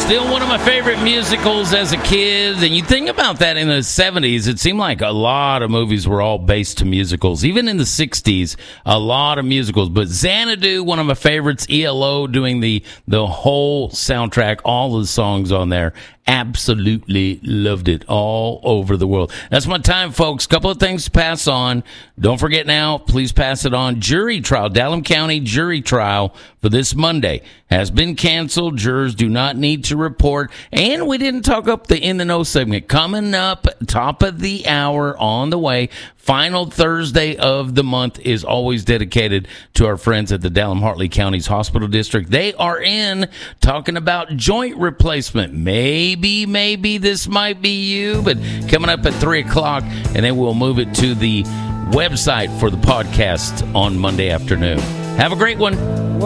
Still one of my favorite musicals as a kid. And you think about that in the 70s, it seemed like a lot of movies were all based to musicals. Even in the 60s, a lot of musicals. But Xanadu, one of my favorites, ELO doing the whole soundtrack, all the songs on there. Absolutely loved it all over the world. That's my time, folks. Couple of things to pass on. Don't forget now, please pass it on. Jury trial, Dallam County jury trial for this Monday has been canceled. Jurors do not need to report. And we didn't talk up the In the Know segment. Coming up, top of the hour on the way. Final Thursday of the month is always dedicated to our friends at the Dallam-Hartley County's Hospital District. They are in talking about joint replacement. Maybe this might be you, but coming up at 3 o'clock, and then we'll move it to the website for the podcast on Monday afternoon. Have a great one.